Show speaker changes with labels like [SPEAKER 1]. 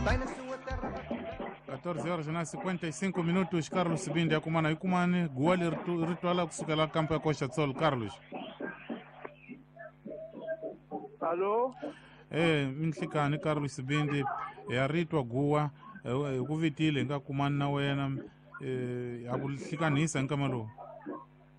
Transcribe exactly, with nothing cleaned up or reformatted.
[SPEAKER 1] catorze horas na cinquenta e cinco minutos. Carlos Sibindi akumana ikumane guali rituala kusukela kampo ya Coxa Sol. Carlos
[SPEAKER 2] Alô?
[SPEAKER 1] eh minhlikani Carlos Sibindi ya ritwa guwa kuvitile ngakumana na wena eh akulihlikanisa nkamalo